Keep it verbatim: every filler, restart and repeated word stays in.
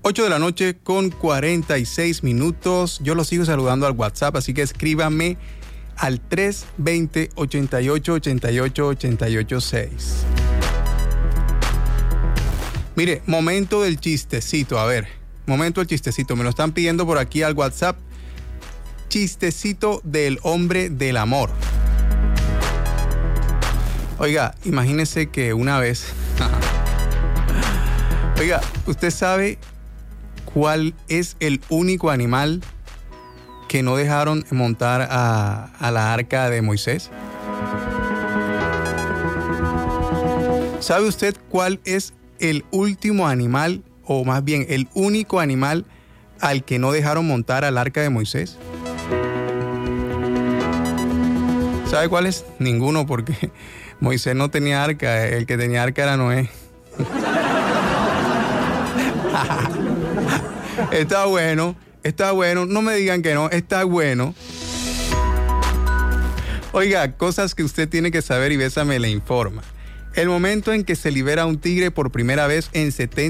ocho de la noche con cuarenta y seis minutos. Yo los sigo saludando al WhatsApp, así que escríbame al tres dos cero, ocho ocho, ocho ocho, ocho ocho seis. Mire, momento del chistecito, a ver, momento del chistecito. Me lo están pidiendo por aquí al WhatsApp. Chistecito del hombre del amor. Oiga, imagínese que una vez... Oiga, ¿usted sabe cuál es el único animal que no dejaron montar a, a la arca de Moisés? ¿Sabe usted cuál es el último animal, o más bien el único animal al que no dejaron montar al arca de Moisés? ¿Sabe cuál es? Ninguno, porque Moisés no tenía arca, el que tenía arca era Noé. Está bueno, está bueno, no me digan que no, está bueno. Oiga, cosas que usted tiene que saber y Bésame le informa. El momento en que se libera un tigre por primera vez en setenta